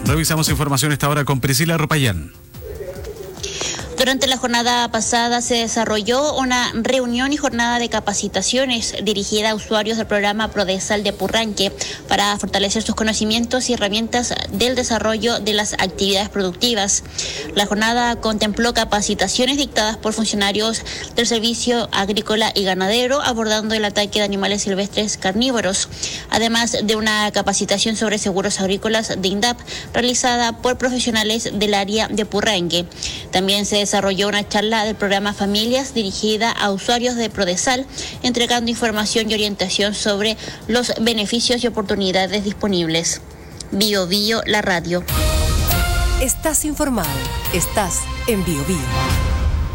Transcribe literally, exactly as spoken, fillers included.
Revisamos información esta hora con Priscila Ropayán. Durante la jornada pasada se desarrolló una reunión y jornada de capacitaciones dirigida a usuarios del programa Prodesal de Purranque para fortalecer sus conocimientos y herramientas del desarrollo de las actividades productivas. La jornada contempló capacitaciones dictadas por funcionarios del Servicio Agrícola y Ganadero abordando el ataque de animales silvestres carnívoros, además de una capacitación sobre seguros agrícolas de INDAP realizada por profesionales del área de Purranque. También se desarrolló una charla del programa Familias dirigida a usuarios de Prodesal, entregando información y orientación sobre los beneficios y oportunidades disponibles. Bio Bio, la radio. Estás informado, estás en Bio Bio.